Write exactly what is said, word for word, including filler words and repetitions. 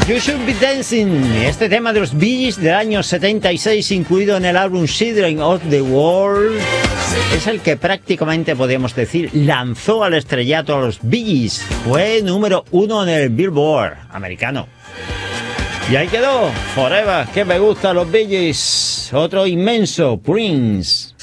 You Should Be Dancing, este tema de los Bee Gees del año setenta y seis, incluido en el álbum Children of the World, es el que prácticamente podemos decir lanzó al estrellato a los Bee Gees. Fue número uno en el Billboard americano. Y ahí quedó, Forever, que me gustan los Bee Gees. Otro inmenso, Prince.